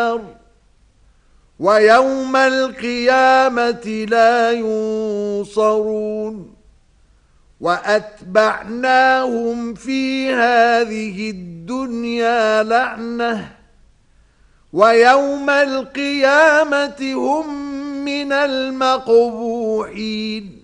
النار ويوم القيامة لا ينصرون وأتبعناهم في هذه الدنيا لعنة ويوم القيامة هم من المقبوحين